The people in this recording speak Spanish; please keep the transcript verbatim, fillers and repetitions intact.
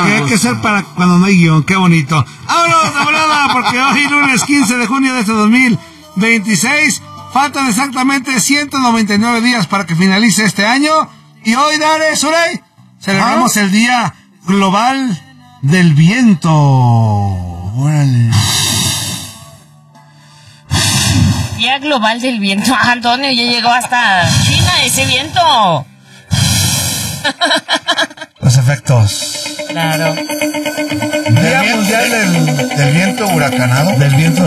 que hay que hacer para cuando no hay guión. Qué bonito. ¡Vámonos de volada! Porque hoy, lunes quince de junio de este dos mil veintiséis, faltan exactamente ciento noventa y nueve días para que finalice este año. Y hoy, Dare, Surey, celebramos ¿Ah? el Día Global del Viento. Órale. Día Global del Viento. Antonio, ya llegó hasta China ese viento. Los efectos. Claro. Día Mundial del, del Viento Huracanado. Del viento